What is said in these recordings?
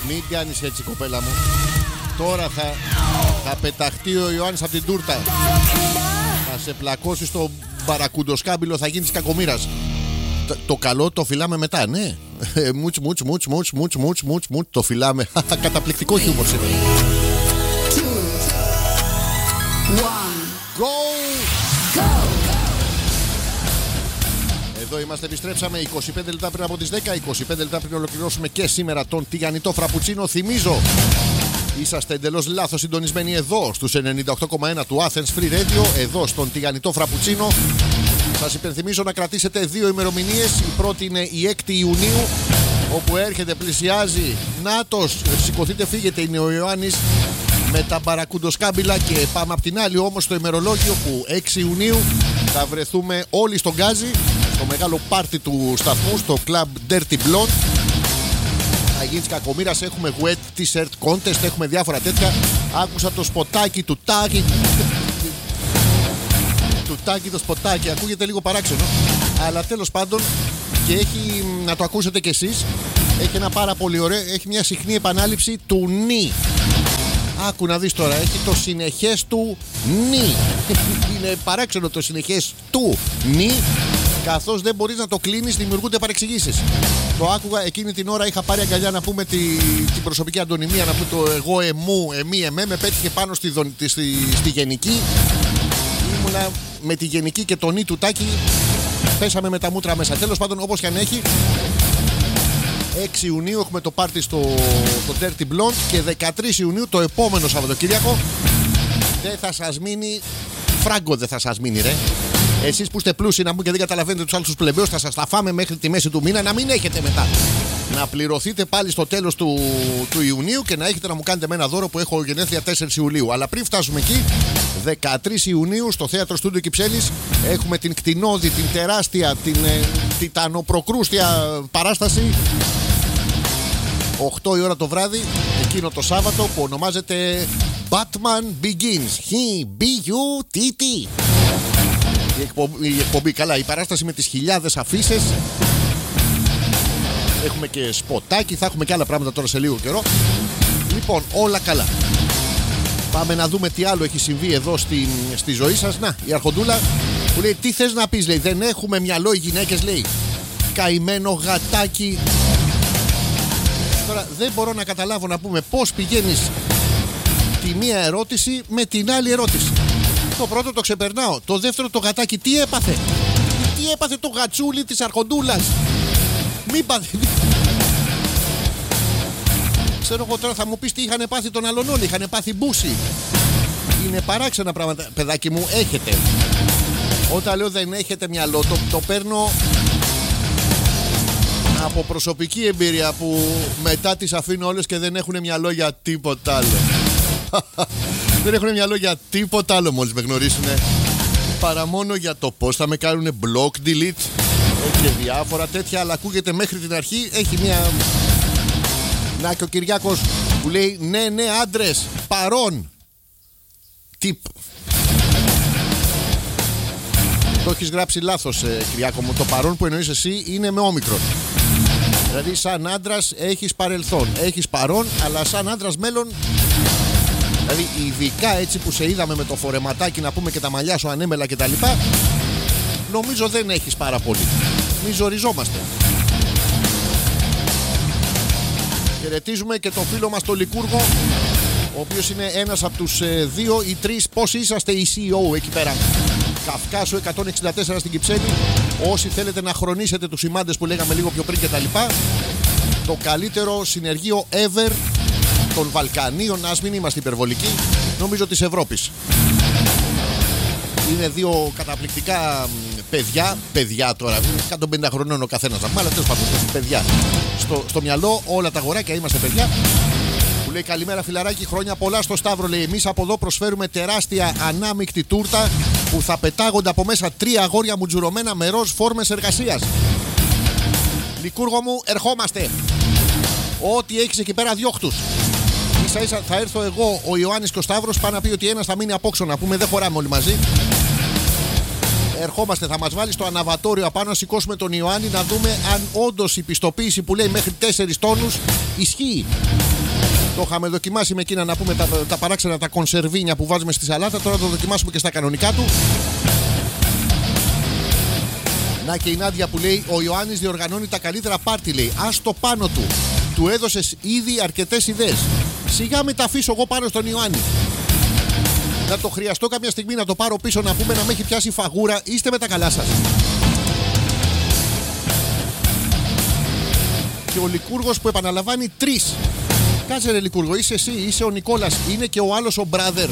Μην κάνεις έτσι, κοπέλα μου. Τώρα θα πεταχτεί ο Ιωάννης από την τούρτα. Θα σε πλακώσει στο μπαρακουντοσκάμπιλο, θα γίνεις κακομοίρας. Το καλό το φυλάμε μετά, ναι. Μουτς, το φυλάμε. Καταπληκτικό χιούμορ σήμερα. Go! Εδώ είμαστε, επιστρέψαμε 25 λεπτά πριν από τις 10. 25 λεπτά πριν ολοκληρώσουμε και σήμερα τον τηγανιτό φραπουτσίνο. Θυμίζω, είσαστε εντελώς λάθος συντονισμένοι εδώ στους 98,1 του Athens Free Radio. Εδώ στον τηγανιτό φραπουτσίνο. Σας υπενθυμίζω να κρατήσετε δύο ημερομηνίες. Η πρώτη είναι η 6η Ιουνίου, όπου έρχεται, πλησιάζει. Νάτος, σηκωθείτε, φύγετε, είναι ο Ιωάννης με τα μπαρακουντοσκάμπιλα. Και πάμε απ' την άλλη όμως στο ημερολόγιο, που 6 Ιουνίου θα βρεθούμε όλοι στον Γκάζι, στο μεγάλο πάρτι του σταθμού, στο Club Dirty Blonde. Θα γίνει κακομοίρας, έχουμε wet t-shirt contest, έχουμε διάφορα τέτοια. Άκουσα το σποτάκι του Τάκη. Του Τάκη το σποτάκι, ακούγεται λίγο παράξενο, αλλά τέλος πάντων, και έχει, να το ακούσετε κι εσείς, έχει ένα πάρα πολύ ωραίο, έχει μια συχνή επανάληψη του νι. Άκου να δεις τώρα, έχει το συνεχές του νι. Είναι παράξενο το συνεχές του νι, καθώς δεν μπορείς να το κλείνεις, δημιουργούνται παρεξηγήσεις. Το άκουγα εκείνη την ώρα, είχα πάρει αγκαλιά να πούμε την προσωπική αντωνυμία, να πούμε το εγώ, εμού, εμεί, εμέ, με πέτυχε πάνω στη γενική. Ήμουνα με τη γενική και το νι του Τάκη, πέσαμε με τα μούτρα μέσα. Τέλος πάντων, όπως και αν έχει, 6 Ιουνίου έχουμε το πάρτι στο Dirty Blonde και 13 Ιουνίου το επόμενο Σαββατοκύριακο. Δεν θα σας μείνει φράγκο, δεν θα σας μείνει, ρε. Εσείς που είστε πλούσιοι, να πούμε, και δεν καταλαβαίνετε τους άλλους τους πλεμπαίους, θα σας τα φάμε μέχρι τη μέση του μήνα, να μην έχετε μετά. Να πληρωθείτε πάλι στο τέλος του Ιουνίου και να έχετε να μου κάνετε με ένα δώρο που έχω γενέθλια 4 Ιουλίου. Αλλά πριν φτάσουμε εκεί, 13 Ιουνίου στο Θέατρο Στούντιο Κυψέλης έχουμε την κτηνώδη, την τεράστια, την τιτανοπροκρούστια παράσταση. 8 η ώρα το βράδυ, εκείνο το Σάββατο, που ονομάζεται Batman Begins. B-U-T-T. Η εκπομπή, καλά, η παράσταση με τις χιλιάδες αφίσες. Έχουμε και σποτάκι, θα έχουμε και άλλα πράγματα τώρα σε λίγο καιρό. Λοιπόν, όλα καλά. Πάμε να δούμε τι άλλο έχει συμβεί εδώ στη ζωή σας. Να, η Αρχοντούλα που λέει, τι θες να πεις, λέει, δεν έχουμε μυαλό οι γυναίκες, λέει. Καημένο γατάκι. Τώρα δεν μπορώ να καταλάβω, να πούμε, πώς πηγαίνεις τη μία ερώτηση με την άλλη ερώτηση. Το πρώτο το ξεπερνάω. Το δεύτερο, το γατάκι τι έπαθε? Τι έπαθε το γατσούλι της Αρχοντούλας? Μην πάθε. Ξέρω εγώ τώρα, θα μου πεις τι είχαν πάθει τον άλλον όλοι. Είχαν πάθει μπούση. Είναι παράξενα πράγματα. Παιδάκι μου, έχετε. Όταν λέω δεν έχετε μυαλό, το παίρνω από προσωπική εμπειρία, που μετά τις αφήνω όλες και δεν έχουν μυαλό για τίποτα άλλο. Δεν έχουν μυαλό για τίποτα άλλο μόλις με γνωρίσουν, παρά μόνο για το πώς θα με κάνουν block, delete και διάφορα τέτοια. Αλλά ακούγεται μέχρι την αρχή. Έχει μια... Να, και ο Κυριάκος που λέει ναι άντρες, παρόν. Τιπ. Το έχεις γράψει λάθος, Κυριάκο μου. Το παρόν που εννοείς εσύ είναι με όμικρον. Δηλαδή σαν άντρας έχεις παρελθόν, έχεις παρόν, αλλά σαν άντρας μέλλον. Δηλαδή ειδικά έτσι που σε είδαμε με το φορεματάκι, να πούμε, και τα μαλλιά σου ανέμελα και τα λοιπά, νομίζω δεν έχεις πάρα πολύ. Μη ζοριζόμαστε. Χαιρετίζουμε και τον φίλο μας τον Λικούργο, ο οποίος είναι ένας από τους 2 ή 3. Πόσοι είσαστε οι CEO εκεί πέρα? Καυκάσου 164 στην Κυψέλη. Όσοι θέλετε να χρονίσετε τους σημάντες που λέγαμε λίγο πιο πριν και τα λοιπά. Το καλύτερο συνεργείο ever των Βαλκανίων, ας μην είμαστε υπερβολικοί, νομίζω της Ευρώπης. Είναι 2 καταπληκτικά παιδιά τώρα, 150 χρονών ο καθένας, αλλά τέλος πάντων παιδιά. Στο μυαλό όλα τα αγοράκια είμαστε παιδιά. Που λέει καλημέρα φιλαράκι, χρόνια πολλά στο Σταύρο, λέει. Εμείς από εδώ προσφέρουμε τεράστια ανάμεικτη τούρτα που θα πετάγονται από μέσα 3 αγόρια μουτζουρωμένα με ροζ φόρμες εργασίας. Λικούργο μου, ερχόμαστε. Ό,τι έχεις εκεί πέρα διώχτους. Ίσα ίσα θα έρθω εγώ, ο Ιωάννης και ο Σταύρος, πάνω να πει ότι ένας θα μείνει απόξω, να πούμε, δεν χωράμε όλοι μαζί. Ερχόμαστε, θα μας βάλει στο αναβατόριο απάνω, να σηκώσουμε τον Ιωάννη, να δούμε αν όντως η πιστοποίηση που λέει μέχρι 4 τόνους ισχύει. Το είχαμε δοκιμάσει με εκείνα να πούμε τα παράξενα τα κονσερβίνια που βάζουμε στη σαλάτα. Τώρα το δοκιμάσουμε και στα κανονικά του. Να και η Νάντια που λέει: ο Ιωάννης διοργανώνει τα καλύτερα πάρτι, λέει. Ας το πάνω του. Του έδωσες ήδη αρκετές ιδέες. Σιγά με τα αφήσω εγώ πάνω στον Ιωάννη. Να το χρειαστώ κάποια στιγμή να το πάρω πίσω να πούμε να με έχει πιάσει φαγούρα. Είστε με τα καλά σας. Και ο Λικούργος που επαναλαμβάνει 3. Κάτσε ρε Λικούργο, είσαι εσύ, είσαι ο Νικόλας, είναι και ο άλλος ο brother.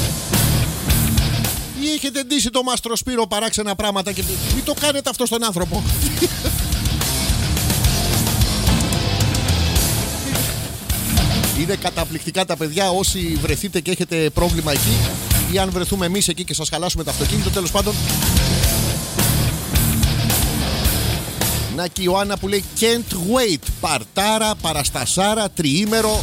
Ή έχετε ντύσει το Μάστρο Σπύρο παράξενα πράγματα και μην το κάνετε αυτό στον άνθρωπο. Είναι καταπληκτικά τα παιδιά. Όσοι βρεθείτε και έχετε πρόβλημα εκεί, ή αν βρεθούμε εμείς εκεί και σας χαλάσουμε το αυτοκίνητο, τέλος πάντων. Να και η Ιωάννα που λέει can't wait. Παρτάρα, παραστασάρα, τριήμερο.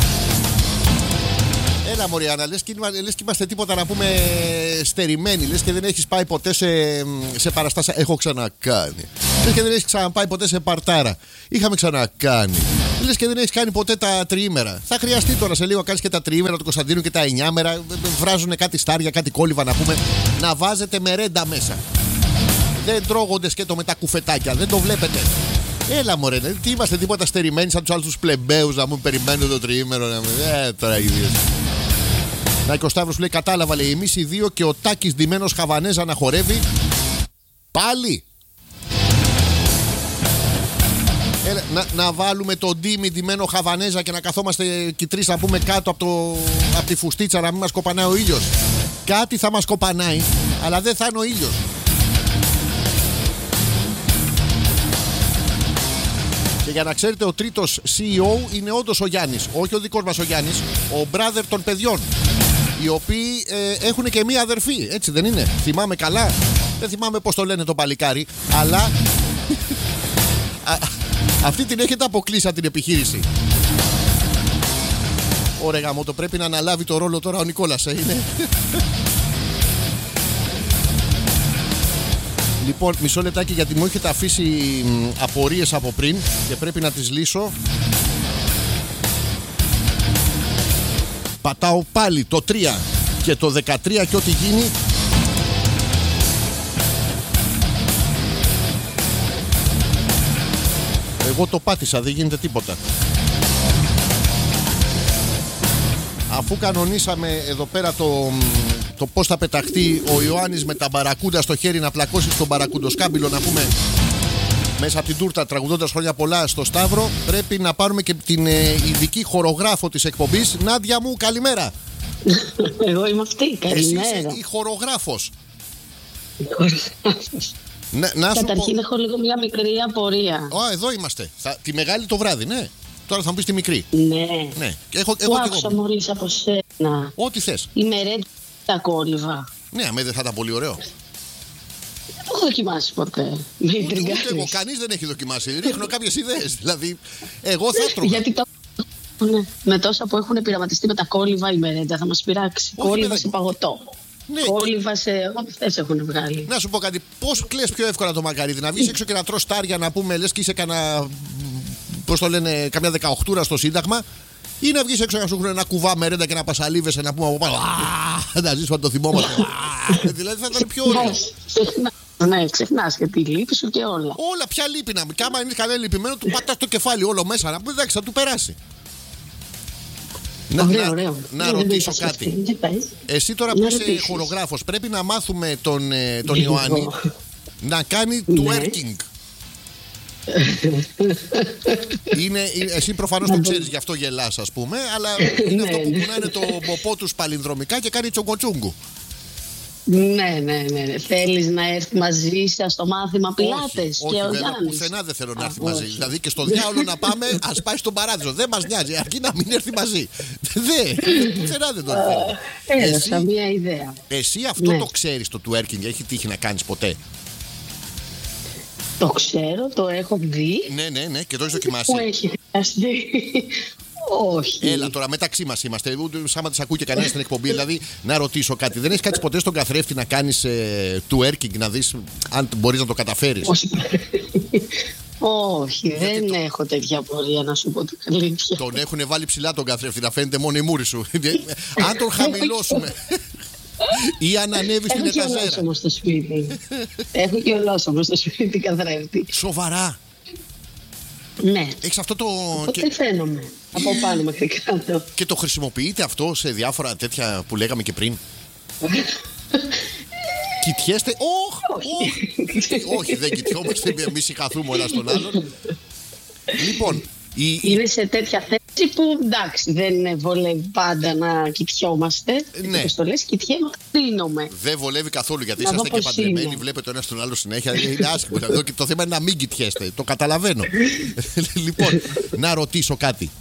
Έλα Μωριάννα, λες και είμαστε τίποτα να πούμε στερημένοι. Λες και δεν έχεις πάει ποτέ σε παραστάσα. Έχω ξανακάνει. Λες και δεν έχεις ξαναπάει ποτέ σε παρτάρα. Είχαμε ξανακάνει. Λες και δεν έχεις κάνει ποτέ τα τριήμερα. Θα χρειαστεί τώρα σε λίγο να κάνεις και τα τριήμερα του Κωνσταντίνου και τα 9μερα. Βράζουν κάτι στάρια, κάτι κόλληβα να πούμε. Να βάζετε μερέντα μέσα. Δεν τρώγονται σκέτο με τα κουφετάκια. Δεν το βλέπετε. Έλα μωρέ, τι είμαστε τίποτα στερημένοι σαν τους άλλους τους πλεμπαίους να μου περιμένουν το τριήμερο. Τώρα ίδιος. Να και ο Σταύρος που λέει κατάλαβα, λέει εμείς οι δύο και ο Τάκης ντυμένος Χαβανέζα να χορεύει. Πάλι. Έλα, να βάλουμε τον Ντίμη ντυμένο Χαβανέζα και να καθόμαστε κι τρεις να πούμε κάτω από τη φουστίτσα να μην μας κοπανάει ο ήλιος. Κάτι θα μας κοπανάει, αλλά δεν θα είναι ο ήλιος. Και για να ξέρετε, ο τρίτος CEO είναι όντως ο Γιάννης. Όχι ο δικός μας ο Γιάννης, ο brother των παιδιών. Οι οποίοι έχουν και μία αδερφή, έτσι δεν είναι? Θυμάμαι καλά. Δεν θυμάμαι πώς το λένε το παλικάρι, αλλά αυτή την έχετε αποκλείσει από την επιχείρηση. Ωραία γάμο, το πρέπει να αναλάβει το ρόλο τώρα ο Νικόλας, είναι. Λοιπόν, μισό λεπτάκι γιατί μου έχετε αφήσει απορίες από πριν και πρέπει να τις λύσω. Πατάω πάλι το 3 και το 13 και ό,τι γίνει. Εγώ το πάτησα, δεν γίνεται τίποτα. Αφού κανονίσαμε εδώ πέρα το πώς θα πεταχτεί ο Ιωάννης με τα μπαρακούντα στο χέρι να πλακώσει στον μπαρακουντοσκάμπιλο να πούμε μέσα από την τούρτα τραγουδώντας χρόνια πολλά στο Σταύρο, πρέπει να πάρουμε και την ειδική χορογράφο της εκπομπής. Νάντια μου, καλημέρα. Εγώ είμαι αυτή, καλημέρα. Εσύ είσαι η χορογράφος. Καταρχήν έχω λίγο μια μικρή απορία. Εδώ είμαστε. Τη μεγάλη το βράδυ, ναι. Τώρα θα μου πεις τη μικρή. Ναι. Έχω που άκουσα μόλις από σένα. Ό,τι θες. Η μερέντα τα κόλληβα. Ναι, αμέ δεν θα ήταν πολύ ωραίο. Δεν το έχω δοκιμάσει ποτέ. Ούτε εγώ, κανείς δεν έχει δοκιμάσει. Ρίχνω κάποιες ιδέες. Δηλαδή, εγώ θα έτρωγα. Γιατί ναι, με τόσα που έχουν πειραματιστεί με τα κόλληβα η μερέντα θα μας πειράξει. Κόλληβα σε παγωτό. Ναι. Κόλληβα σε ό,τι θες έχουν βγάλει. Να σου πω κάτι. Πώς κλαις πιο εύκολα το μακαρίδι? Να βγεις έξω και να τρως τάρια να πούμε λες και είσαι κανένα. Πώς το λένε, καμιά 18 στο Σύνταγμα, ή να βγεις έξω να σου έχουν ένα κουβά μερέντα και να πασαλίβεσαι να πούμε από πάνω. Να ζεις το θυμόμαστε. Δηλαδή θα ήταν πιο ωραίο. Ναι, ξεχνάς και τη λύπη σου και όλα. Όλα, ποια λύπη να. Και άμα είναι κανένα λυπημένο, του πατάς το κεφάλι όλο μέσα. Να πούμε εντάξει, θα του περάσει. Να ρωτήσω κάτι. Εσύ τώρα που είσαι χορογράφος, πρέπει να μάθουμε τον Ιωάννη να κάνει twerking. Εσύ προφανώς το ξέρεις, γι' αυτό γελάς ας πούμε. Αλλά είναι αυτό που κουνάνε το ποπό τους παλινδρομικά και κάνει τσογκοτσούγκου. Ναι. Θέλεις να έρθει μαζί σας στο μάθημα πιλάτες? Όχι, βέβαια, πουθενά δεν θέλω να έρθει μαζί. Δηλαδή και στο διάολο να πάμε, ας πάει στον παράδεισο. Δεν μας νοιάζει, αρκεί να μην έρθει μαζί. Πουθενά δεν τον θέλω. Έδωσα μια ιδέα. Εσύ αυτό το ξέρεις, το twerking, έχει τύχει να κάνεις ποτέ? Το ξέρω, το έχω δει. Ναι, και το έχεις δοκιμάσει? Που έχει χρειαστεί. Όχι. Έλα τώρα, μεταξύ μας είμαστε. Ούτε σαν τις ακούει και κανένα στην εκπομπή. Δηλαδή, να ρωτήσω κάτι. Δεν έχεις κάτσει ποτέ στον καθρέφτη να κάνεις twerking, να δεις αν μπορείς να το καταφέρεις? Όχι, δεν έχω τέτοια απορία να σου πω την αλήθεια. Τον έχουν βάλει ψηλά τον καθρέφτη, να φαίνεται μόνο η μούρη σου. Αν τον χαμηλώσουμε ή αν ανέβει στην εταζέρα. Έχω και ολόσωμο στο σπίτι. Έχω και ολόσωμο στο σπίτι καθρέφτη. Σοβαρά? Ναι. Έχεις αυτό το... Οπότε φαίνομαι από πάνω μέχρι κάτω. Και το χρησιμοποιείτε αυτό σε διάφορα τέτοια που λέγαμε και πριν? Κοιτιέστε? Όχι, δεν κοιτιόμαστε. Εμείς συγχαθούμε ο ένας τον άλλον. Λοιπόν, είναι σε τέτοια θέση που εντάξει, δεν βολεύει πάντα να κοιτιόμαστε. Ναι. Το λες, κοιτιέμαι, κρίνομαι. Δεν βολεύει καθόλου, γιατί είσαστε και παντρεμένοι, βλέπετε ο ένας τον άλλο συνέχεια. Είναι άσχημο. Το θέμα είναι να μην κοιτιέστε. Το καταλαβαίνω. Λοιπόν, να ρωτήσω κάτι.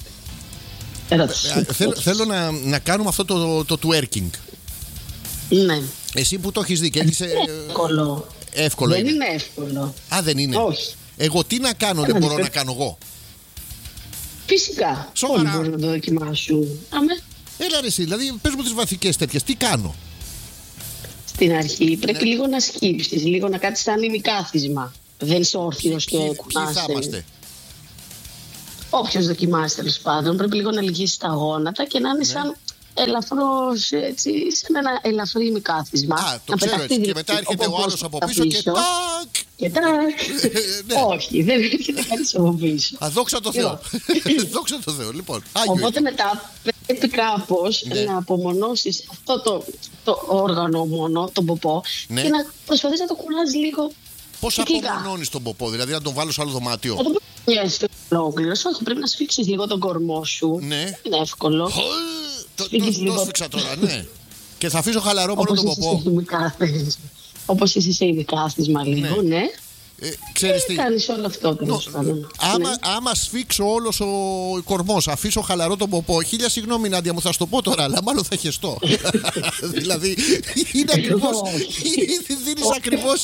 Θέλω να κάνουμε αυτό το twerking. Ναι. Εσύ που το έχεις δει και έχεις... Εύκολο. Δεν είναι εύκολο. Α, δεν είναι? Όχι. Εγώ τι να κάνω, δεν μπορώ να κάνω εγώ? Φυσικά. Όλοι μπορούν να το δοκιμάσουν. Αμέ. Έλα ρε εσύ, δηλαδή πες μου τις βαθικές τέτοιες, τι κάνω? Στην αρχή πρέπει λίγο να σκύψεις, λίγο να κάτσεις σαν ημικάθισμα. Δεν είσαι όρθιος και κουνάσαι. Ποιοι θα είμαστε? Όποιος δοκιμάσει τέλος πάντων, πρέπει λίγο να λυγίσει τα γόνατα και να είναι σαν ελαφρώς, έτσι, σαν ένα ελαφρύ ημικάθισμα. Α, το ξέρω έτσι. Και μετά έρχεται ο άλλος από πίσω και τάκ. Και τάκ. Όχι, δεν έρχεται κανείς από πίσω. Α, δόξα τω Θεώ. Δόξα τω Θεώ, λοιπόν. Οπότε μετά πρέπει κάπως να απομονώσεις αυτό το όργανο μόνο, τον ποπό, και να προσπαθείς να το κουράζεις λίγο. Πώς απομονώνεις τον ποπό, δηλαδή να τον βάλω σε άλλο δωμάτιο? Να τον πιέσεις ολόκληρος, όχι, πρέπει να σφίξεις λίγο τον κορμό σου. Ναι. Είναι εύκολο. Το σφίξα τώρα, ναι. Και θα αφήσω χαλαρό μόνο τον ποπό. Όπως είσαι σε ειδικάθισμα λίγο, ναι. Ξέρεις τι, κάνεις όλο αυτό τέλος πάντων. άμα σφίξω όλος ο κορμός, αφήσω χαλαρό τον ποπό, χίλια συγγνώμη Νάντια μου, θα σου το πω τώρα, αλλά μάλλον θα χεστώ. Δηλαδή είναι ακριβώς, δίνεις ακριβώς.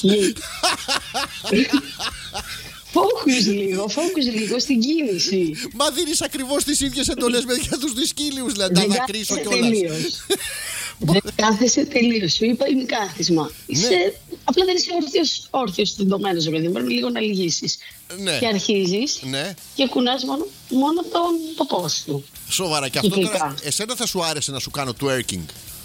Focus λίγο στην κίνηση. Μα δίνεις ακριβώς τις ίδιες εντολές με για τους δυσκύλιους, δηλαδή να δακρύσω κιόλας. Δεν κάθεσαι τελείως. Σου είπα ημικάθισμα. Απλά δεν είσαι όρθιος συντομμένος, παιδί. Πρέπει λίγο να λυγίσεις. Και αρχίζεις και κουνάς μόνο τον ποπό σου. Σοβαρά. Και αυτό τώρα, εσένα θα σου άρεσε να σου κάνω twerking?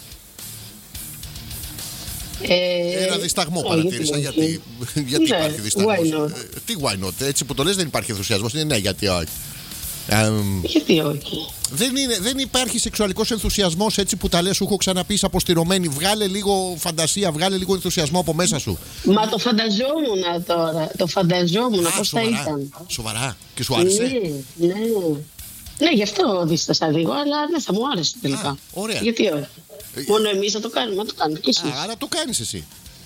Ένα δισταγμό παρατήρησα. Γιατί υπάρχει δισταγμός? Τι why not? Έτσι που το λες δεν υπάρχει ενθουσιασμός. Ναι, γιατί όχι? Γιατί όχι? Δεν υπάρχει σεξουαλικός ενθουσιασμός, έτσι που τα λες, σου έχω ξαναπεί, αποστηρωμένη. Βγάλε λίγο φαντασία, βγάλε λίγο ενθουσιασμό από μέσα σου. Μα το φανταζόμουν τώρα. Το φανταζόμουν πώς θα ήταν. Σοβαρά? Και σου άρεσε? Ναι. Ναι, γι' αυτό δίστασα λίγο, αλλά ναι, θα μου άρεσε τελικά. Ωραία. Γιατί όχι? Μόνο εμείς θα το κάνουμε, να το κάνουμε και εσείς. Άρα το κάνεις εσύ.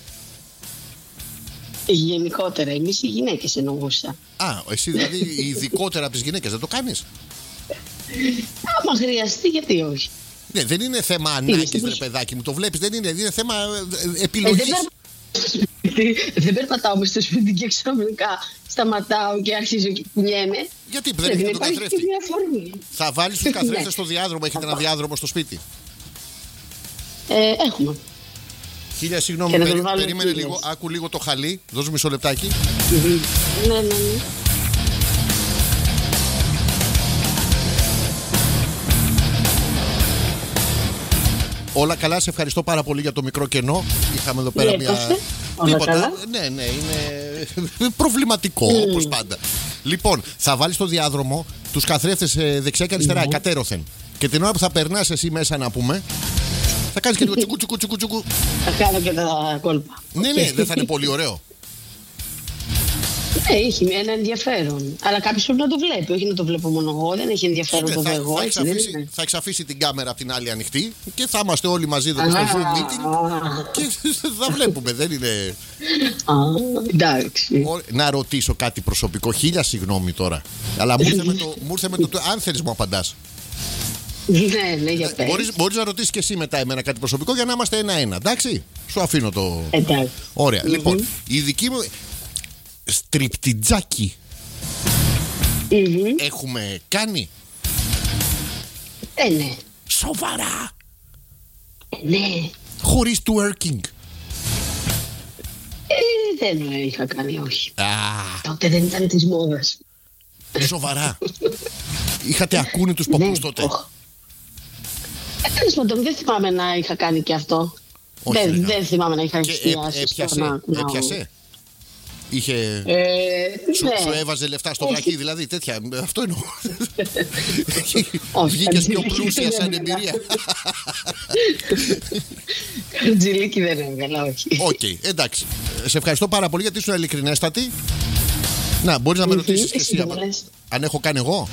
Γενικότερα, εμείς οι γυναίκες εννοούσα. Εσύ δηλαδή ειδικότερα από τις γυναίκες δεν το κάνεις? Άμα χρειαστεί, γιατί όχι? Ναι, δεν είναι θέμα ανάγκης, ρε παιδάκι μου, το βλέπεις, δεν είναι θέμα επιλογής. Δεν περπατάω μες στο σπίτι και ξαφνικά σταματάω και αρχίζω και κουνιέμαι. Γιατί δεν έχετε τον καθρέφτη? Θα βάλεις τους καθρέφτες στο διάδρομο, έχετε ένα διάδρομο στο σπίτι? Έχουμε. Χίλια συγγνώμη, περίμενε λίγο, άκου λίγο το χαλί, δώσ' μου μισό λεπτάκι. Ναι. Όλα καλά, σε ευχαριστώ πάρα πολύ για το μικρό κενό. Είχαμε εδώ πέρα μια... Τίποτα. Ναι, είναι προβληματικό όπως πάντα. Λοιπόν, θα βάλεις στο διάδρομο τους καθρέφτες δεξιά και αριστερά, εκατέρωθεν. Και την ώρα που θα περνάς εσύ μέσα, να πούμε, θα κάνεις και λίγο τσουκου. Θα κάνω και τα κόλπα. Ναι, δεν θα είναι πολύ ωραίο? Ναι, έχει ένα ενδιαφέρον. Αλλά κάποιος πρέπει να το βλέπει, όχι να το βλέπω μόνο εγώ. Δεν έχει ενδιαφέρον το εγώ. Θα εξαφήσει την κάμερα από την άλλη ανοιχτή και θα είμαστε όλοι μαζί εδώ στο Zoom meeting και θα βλέπουμε, δεν είναι... Εντάξει. Να ρωτήσω κάτι προσωπικό, χίλια συγγνώμη τώρα, αλλά μου ήρθε με το αν θέλεις μου απαντάς. Ναι, για πες. Μπορείς να ρωτήσεις και εσύ μετά εμένα κάτι προσωπικό για να είμαστε ένα-ένα, εντάξει? Σου αφήνω το... Εντάξει. Ωραία, λοιπόν, η δική μου... Στριπτιτζάκι έχουμε κάνει? Ναι. Σοβαρά? Ναι. Χωρίς twerking? δεν είχα κάνει, όχι. Τότε δεν ήταν της μόδας. Σοβαρά. Είχατε ακούνητους ποπούς τότε? Τέλος πάντων, δεν θυμάμαι να είχα κάνει και αυτό. Δεν θυμάμαι να είχα εστιάσει. Έπιασε. Είχε. Σου έβαζε λεφτά στο βρακί, δηλαδή τέτοια. Αυτό εννοώ. Βγήκες πιο πλούσια σαν εμπειρία. Καρτζιλίκι δεν έβγαλα, όχι. Οκ, εντάξει. Σε ευχαριστώ πάρα πολύ γιατί ήσουν ειλικρινέστατη. Να, μπορείς να με ρωτήσεις και εσύ αν έχω κάνει εγώ?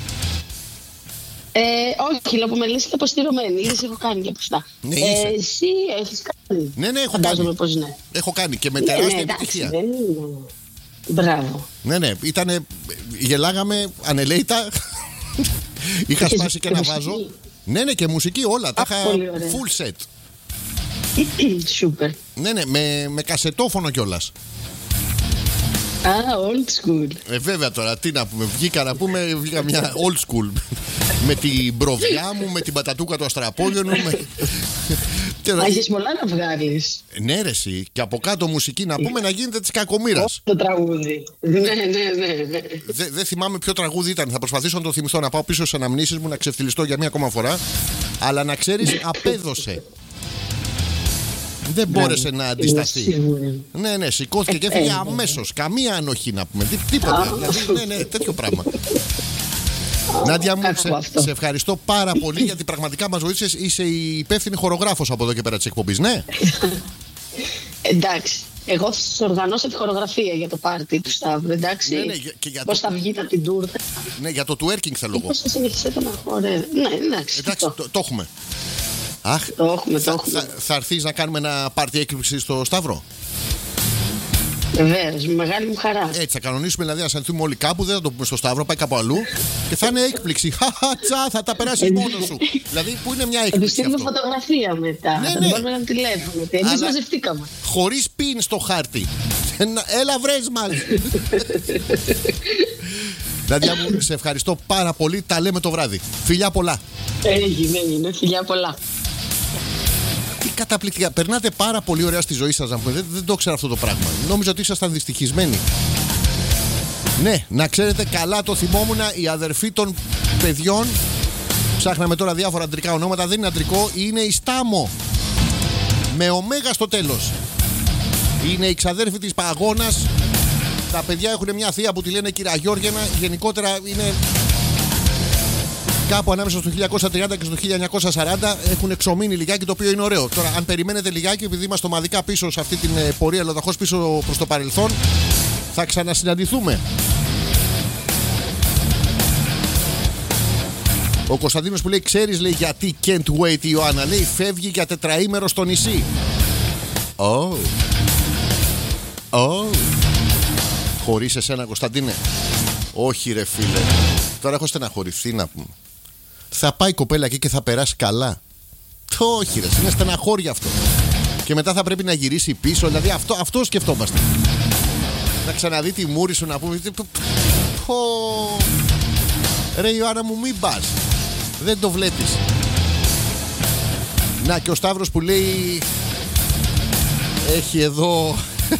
Όχι, λέω που με λες και αποστηρωμένη. Είδες, έχω κάνει και από αυτά. Εσύ έχεις κάνει? Ναι, έχω κάνει. Πώς ναι. Έχω κάνει και με τεράστια επιτυχία. Μπράβο. Ναι, γελάγαμε ανελαίητα. Είχα σπάσει και ένα βάζο. Ναι, και μουσική όλα. Τα είχα full set. Σούπερ. Ναι, με κασετόφωνο κιόλας. Old school. Βέβαια τώρα, τι να πούμε. Βγήκα μια old school. Με την προβιά μου, με την πατατούκα του αστραπόγιονου. Έχεις πολλά να βγάλεις. Ναι, ρε εσύ. Και από κάτω μουσική να πούμε να γίνεται της κακομοίρας. Το τραγούδι. Ναι. Δεν θυμάμαι ποιο τραγούδι ήταν. Θα προσπαθήσω να το θυμηθώ, να πάω πίσω στις αναμνήσεις μου, να ξεφτυλιστώ για μία ακόμα φορά. Αλλά να ξέρεις, απέδωσε. Δεν μπόρεσε να αντισταθεί. Ναι, σηκώθηκε και έφυγε αμέσως. Καμία ανοχή να πούμε. Τίποτα. Δηλαδή, ναι, τέτοιο πράγμα. Νάντια μου, σε ευχαριστώ πάρα πολύ γιατί πραγματικά μας βοήθησες. Είσαι η υπεύθυνη χορογράφος από εδώ και πέρα της εκπομπής, ναι. Εντάξει. Εγώ θα σας οργανώσω τη χορογραφία για το πάρτι του Σταύρου, εντάξει. Ναι, πώς θα βγείτε από την τούρτα. Ναι, για το twerking θέλω εγώ. Πώς θα συνεχίσετε να χορεύετε. Ναι, εντάξει. Το έχουμε. Αχ, το έχουμε. Θα έρθεις να κάνουμε ένα πάρτι έκπληξη στο Σταύρο? Βεβαίως, με μεγάλη μου χαρά. Έτσι, θα κανονίσουμε δηλαδή να σανθούμε όλοι κάπου, δεν θα το πούμε στο Σταύρο, πάει κάπου αλλού και θα είναι έκπληξη. Χαχατσα, θα τα περάσεις μόνος σου. Δηλαδή, που είναι μια έκπληξη. Θα του στείλουμε φωτογραφία μετά. Ναι. Θα την πάρουμε ένα τηλέφωνο. Εμείς μαζευτήκαμε. Χωρίς πιν στο χάρτη. Έλα, βρες μας. Νάντια μου, σε ευχαριστώ πάρα πολύ. Τα λέμε το βράδυ. Φιλιά πολλά. Έγινε. Φιλιά πολλά. Καταπληκτικά. Περνάτε πάρα πολύ ωραία στη ζωή σας. Δεν το ξέρω αυτό το πράγμα. Νόμιζα ότι ήσασταν δυστυχισμένοι. Ναι, να ξέρετε, καλά το θυμόμουν. Η αδερφή των παιδιών. Ψάχναμε τώρα διάφορα αντρικά ονόματα. Δεν είναι αντρικό, είναι η Στάμο. Με ωμέγα στο τέλος. Είναι η ξαδέρφη της Παγώνας. Τα παιδιά έχουν μια θεία που τη λένε κυρία Γιώργιανα. Γενικότερα είναι κάπου ανάμεσα στο 1930 και στο 1940. Έχουν εξομείνει λιγάκι, το οποίο είναι ωραίο. Τώρα, αν περιμένετε λιγάκι, επειδή είμαστε ομαδικά πίσω σε αυτή την πορεία, λοδαχώς πίσω προς το παρελθόν, θα ξανασυναντηθούμε. Ο Κωνσταντίνος που λέει, ξέρεις, λέει, γιατί can't wait η Ιωάννα? Λέει, φεύγει για τετραήμερο στο νησί. Χωρίς εσένα, Κωνσταντίνε? Όχι ρε φίλε. Τώρα έχω στεναχωρηθεί να πούμε. Θα πάει η κοπέλα εκεί και θα περάσει καλά. Όχι ρε, είναι στεναχώρια αυτό. Και μετά θα πρέπει να γυρίσει πίσω. Δηλαδή αυτό σκεφτόμαστε. Να ξαναδεί τη μούρη σου, να πούμε. Ρε Ιωάννα μου, μην πας. Δεν το βλέπεις. Να, και ο Σταύρος που λέει, έχει εδώ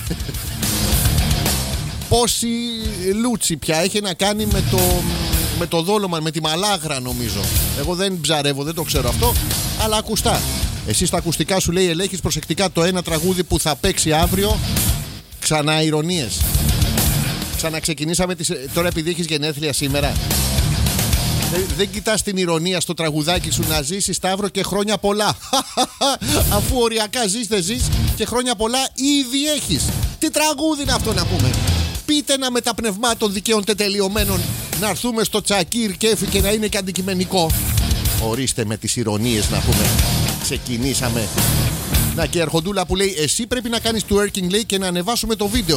πόση λούτσι πια. Έχει να κάνει με το δόλωμα, με τη μαλάγρα νομίζω. Εγώ δεν ψαρεύω, δεν το ξέρω αυτό. Αλλά ακουστά. Εσύ στα ακουστικά σου λέει, ελέγχεις προσεκτικά το ένα τραγούδι που θα παίξει αύριο. Ξανά ηρωνίες. Ξαναξεκινήσαμε τώρα επειδή έχεις γενέθλια σήμερα. Δεν κοιτάς την ηρωνία στο τραγουδάκι σου? Να ζήσεις, Σταύρο, και χρόνια πολλά. Αφού οριακά ζεις και χρόνια πολλά ήδη έχεις. Τι τραγούδι είναι αυτό να πούμε? Πείτε ένα μεταπνευμάτων δικαίων τετελειωμένων, να έρθουμε στο τσακίρ κέφι και να είναι και αντικειμενικό. Ορίστε με τις ηρωνίες να πούμε. Ξεκινήσαμε. Να, και η Αρχοντούλα που λέει, εσύ πρέπει να κάνεις twerking, λέει, και να ανεβάσουμε το βίντεο.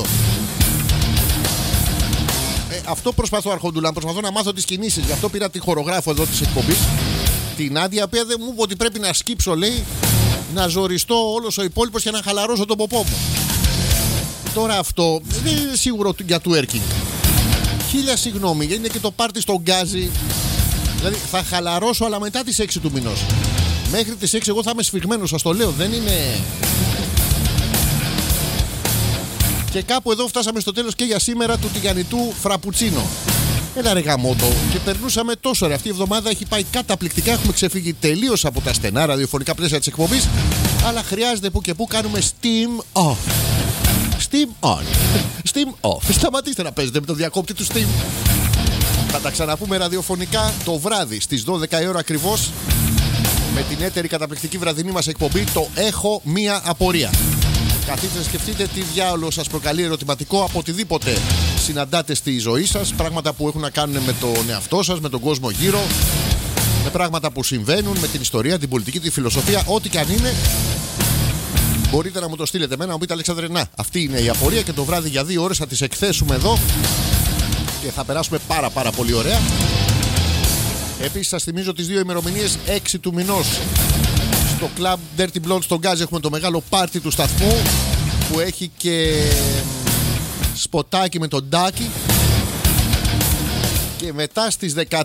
Αυτό προσπαθώ, Αρχοντούλα. Προσπαθώ να μάθω τις κινήσεις. Γι' αυτό πήρα τη χορογράφο εδώ της εκπομπής, την Άντια, η οποία δεν μου είπε ότι πρέπει να σκύψω, λέει, να ζοριστώ όλος ο υπόλοιπος και να χαλαρώσω τον ποπό μου. Τώρα αυτό δεν είναι σίγουρο για twerking. Χίλια συγγνώμη, είναι και το πάρτι στον Γκάζι. Δηλαδή θα χαλαρώσω, αλλά μετά τις 6 του μηνός. Μέχρι τις 6 εγώ θα είμαι σφιγμένος, σας το λέω. Δεν είναι. Και κάπου εδώ φτάσαμε στο τέλος και για σήμερα του τηγανιτού φραπουτσίνο. Ένα ρε γαμότο. Και περνούσαμε τόσο ωραία. Αυτή η εβδομάδα έχει πάει καταπληκτικά. Έχουμε ξεφύγει τελείως από τα στενά ραδιοφωνικά πλαίσια της εκπομπής. Αλλά χρειάζεται που και που κάνουμε steam off. Steam on. Steam off. Σταματήστε να παίζετε με το διακόπτη του steam. Θα τα ξαναπούμε ραδιοφωνικά το βράδυ στις 12 η ώρα ακριβώς. Με την έτερη καταπληκτική βραδινή μας εκπομπή, το Έχω Μία Απορία. Καθίστε να σκεφτείτε τι διάολο σας προκαλεί ερωτηματικό από οτιδήποτε συναντάτε στη ζωή σας. Πράγματα που έχουν να κάνουν με τον εαυτό σας, με τον κόσμο γύρω, με πράγματα που συμβαίνουν, με την ιστορία, την πολιτική, τη φιλοσοφία, ό,τι και αν είναι. Μπορείτε να μου το στείλετε εμένα, να μου πείτε Αλέξανδρε, να, αυτή είναι η απορία και το βράδυ για 2 ώρες θα τις εκθέσουμε εδώ και θα περάσουμε πάρα πολύ ωραία. Επίσης σας θυμίζω τις 2 ημερομηνίες 6 του μηνός. Στο Club Dirty Blonde στο Γκάζι έχουμε το μεγάλο πάρτι του σταθμού που έχει και σποτάκι με τον Ντάκι. Και μετά στις 13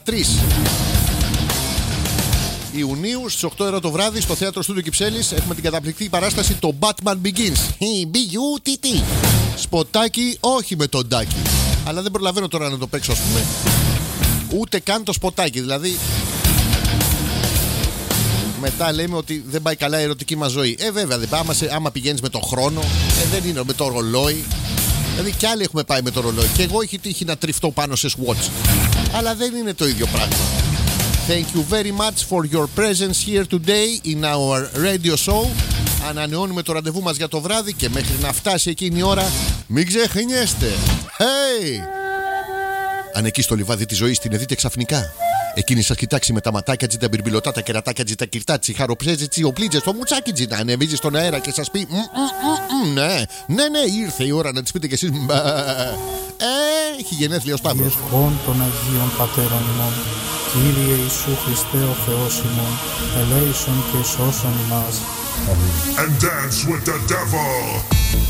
Ιουνίου στις 8 ώρα το βράδυ στο Θέατρο Στούντιο Κυψέλης έχουμε την καταπληκτική παράσταση το Batman Begins. B-U-T-T. Σποτάκι όχι με τον Ντάκι. Αλλά δεν προλαβαίνω τώρα να το παίξω, ας πούμε. Ούτε καν το σποτάκι. Δηλαδή μετά λέμε ότι δεν πάει καλά η ερωτική μας ζωή. Βέβαια δεν πάμε, άμα πηγαίνεις με τον χρόνο, δεν είναι με το ρολόι. Δηλαδή κι άλλοι έχουμε πάει με το ρολόι. Και εγώ έχει τύχει να τριφτώ πάνω σε swatch. Αλλά δεν είναι το ίδιο πράγμα. Thank you very much for your presence here today in our radio show. Ανανεώνουμε το ραντεβού μας για το βράδυ και μέχρι να φτάσει εκείνη η ώρα μην ξεχνιέστε. Hey! Αν εκεί στο λιβάδι της ζωής την δείτε ξαφνικά, εκείνη σας κοιτάξει με τα ματάκια τζι, τα μπιρμπιλωτά, τα κερατάκια τζι, τα κυρτάτσι, χαροψέζι τζι, ο πλίτζες, το μουτσάκι τζι, να ανεβίζει στον αέρα και σας πει ναι, ήρθε η ώρα να της πείτε κι εσείς έχει γενέθλια ο Σταύρος. Ευχών των Αγίων Πατέρων ημών, Κύριε Ιησού Χριστέ ο Θεός ημών, ελέησον και σώσον ημάς. And dance with the devil.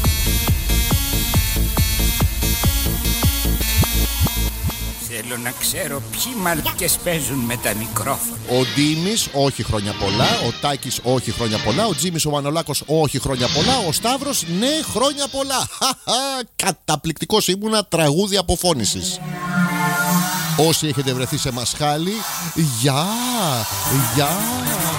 Θέλω να ξέρω ποιοι μαλακές παίζουν με τα μικρόφωνα. Ο Ντίμης, όχι χρόνια πολλά. Ο Τάκης, όχι χρόνια πολλά. Ο Τζίμης ο Μανολάκος, όχι χρόνια πολλά. Ο Σταύρος, ναι, χρόνια πολλά. Καταπληκτικός ήμουνα, τραγούδι αποφώνησης. Όσοι έχετε βρεθεί σε μασχάλη, γεια.